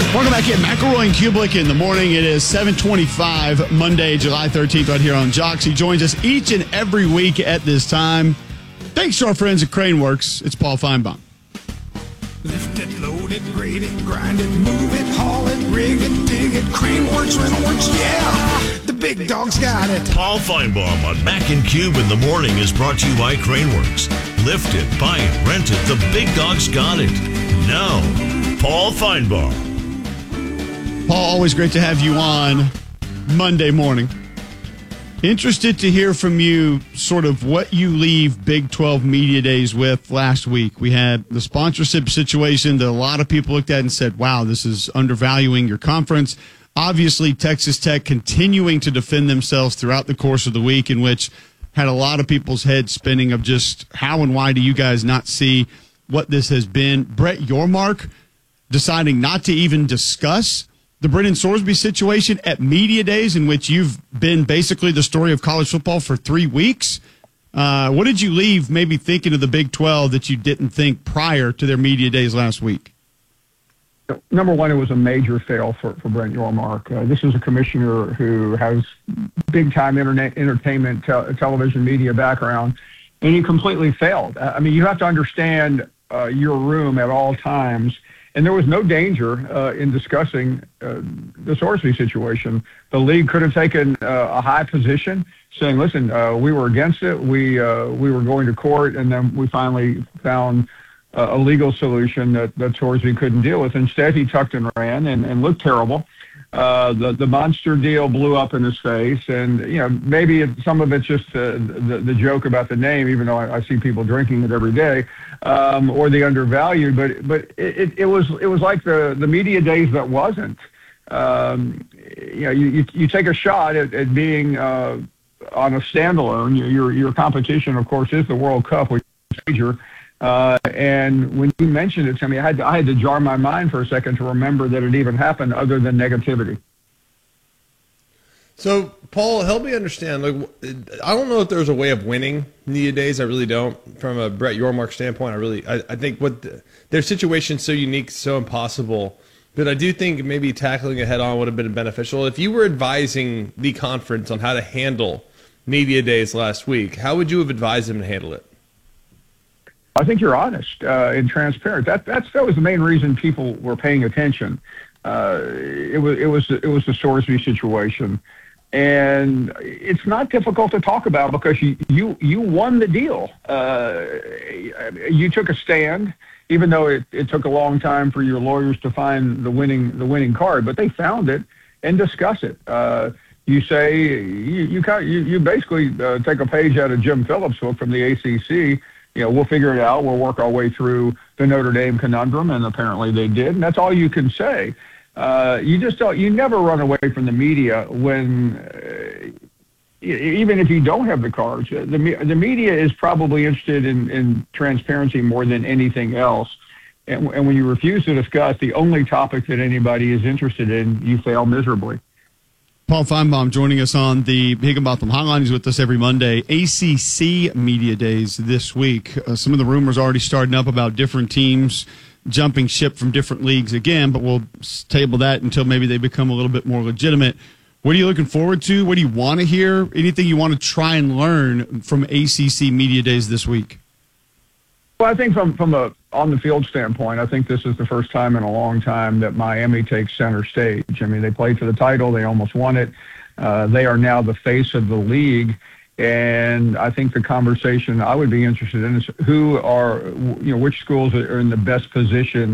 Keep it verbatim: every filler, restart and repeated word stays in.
Welcome back in McElroy and Kublik in the morning. It is seven twenty-five, Monday, July thirteenth, right here on Jocks. He joins us each and every week at this time. Thanks to our friends at Crane Works. It's Paul Feinbaum. Lift it, load it, grade it, grind it, move it, haul it, rig it, dig it, Crane Works, Rental Works, yeah, the big dog's got it. Paul Feinbaum on Mac and Cube in the morning is brought to you by Crane Works. Lift it, buy it, rent it, the big dog's got it. Now, Paul Feinbaum. Paul, always great to have you on Monday morning. Interested to hear from you sort of what you leave Big twelve Media Days with last week. We had the sponsorship situation that a lot of people looked at and said, wow, this is undervaluing your conference. Obviously, Texas Tech continuing to defend themselves throughout the course of the week, in which had a lot of people's heads spinning of just how and why do you guys not see what this has been. Brett Yormark deciding not to even discuss the Brennan Sorsby situation at Media Days, in which you've been basically the story of college football for three weeks. Uh, what did you leave maybe thinking of the Big twelve that you didn't think prior to their Media Days last week? Number one, it was a major fail for, for Brent Yormark. Uh, this is a commissioner who has big-time internet entertainment, te- television, media background, and he completely failed. I mean, you have to understand uh, your room at all times. And there was no danger uh, in discussing uh, the Sorsby situation. The league could have taken uh, a high position, saying, listen, uh, we were against it. We uh, we were going to court, and then we finally found uh, a legal solution that, that Sorsby couldn't deal with. Instead, he tucked and ran and, and looked terrible. Uh, the, the monster deal blew up in his face. And, you know, maybe it, some of it's just uh, the, the joke about the name, even though I, I see people drinking it every day. Um, or the undervalued, but but it, it was it was like the, the Media Days that wasn't. Um, you know, you, you you take a shot at, at being uh, on a standalone. Your your competition, of course, is the World Cup, which is major. Uh, and when you mentioned it to me, I had to, I had to jar my mind for a second to remember that it even happened, other than negativity. So, Paul, help me understand. Like, I don't know if there's a way of winning Media Days. I really don't. From a Brett Yormark standpoint, I really, I, I think what the, their situation's so unique, so impossible. But I do think maybe tackling it head on would have been beneficial. If you were advising the conference on how to handle Media Days last week, how would you have advised them to handle it? I think you're honest uh, and transparent. That that's that was the main reason people were paying attention. Uh, it was it was it was the Sorsby situation. And it's not difficult to talk about because you you, you won the deal. Uh, you took a stand, even though it, it took a long time for your lawyers to find the winning the winning card, but they found it and discuss it. Uh, you say you you, kind of, you, you basically uh, take a page out of Jim Phillips' book from the A C C. You know, we'll figure it out. We'll work our way through the Notre Dame conundrum, and apparently they did. And that's all you can say. Uh, you just don't, you never run away from the media when, uh, even if you don't have the cards. The, the media is probably interested in, in transparency more than anything else. And, and when you refuse to discuss the only topic that anybody is interested in, you fail miserably. Paul Feinbaum joining us on the Higginbotham Hotline. He's with us every Monday. A C C Media Days this week. Uh, some of the rumors already starting up about different teams jumping ship from different leagues again, but we'll table that until maybe they become a little bit more legitimate. What are you looking forward to? What do you want to hear? Anything you want to try and learn from A C C Media Days this week? Well, I think from, from a on-the-field standpoint, I think this is the first time in a long time that Miami takes center stage. I mean, they played for the title. They almost won it. Uh, they are now the face of the league. And I think the conversation I would be interested in is who are, you know, which schools are in the best position